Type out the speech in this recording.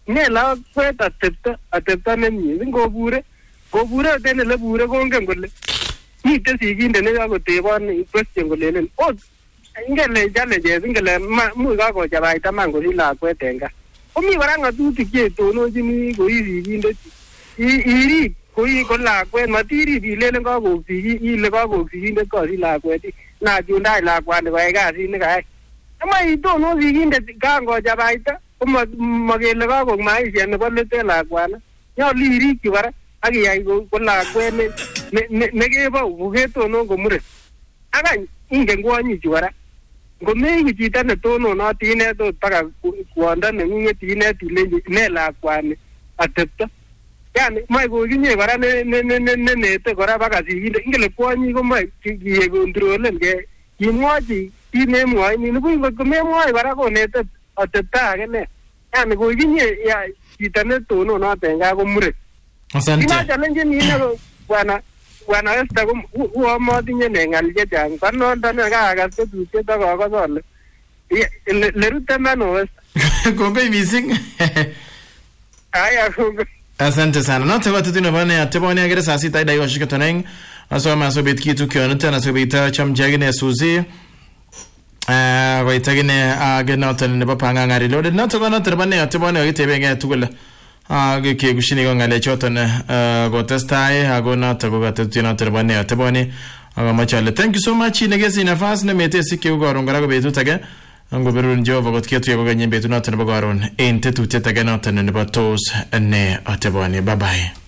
ne lakwet atepta nemie ngobure tene le bure kongen kole mite sigindet ne kakotebon question kolelen ingele challenges ingele mu kakochabaita man kosich lakwet en gaa komi kora ng'atutik chetononjini koi sigindet irib koi ko lakwet matirib ilelen kakok sigindet kosich lakwet nachundai lakwani koyai kasit nekayai ama itonon sigindet kangochabaita komakele kakok maisha nebo let en lakwana nyolu irikyi kora ak iyai ko lakwet nekebou koketonon komure akany ingen kwonyichu kora ngomeiku chito netononot inet ot baka kwondo neng'ung'et inet ilenji ne lakwani atepto yani moe kokinye kora nenete kora baka sigindet ingele kwonyi komoe kekontrolen kimwochi kit nemwoini nibuch ngot komemwoi kora konete atepto age ne yani kokinye chito netononot en gaa komure. Asante. Inachalenjin ine bwana Esther ko matinye nengal chechang kanondo ne kaagas tetutiet ak akose ale lerute mano Esther. Kongoi mising. Aya kongoi. Asante sana. Note watu tunabane atebone agere saa sita ida yoshika toneng. Asoma asobit kitu kionete na asobita chamjagine suzi. Kwa itagine agenote nebo pangangari lode. Note kwa note bane atebone agitebenge tugula. Ke kushini ko ngale choton go testai ago note go gatuti note bane atebone agamachale. Thank you so much inegezi nafasi na mete sike ugoron ngara go betut age. Ango berun Jehova got ketu yego ganyen betut note nebo goron. Ente tutete age note nebo tos ne atebone. Bye bye.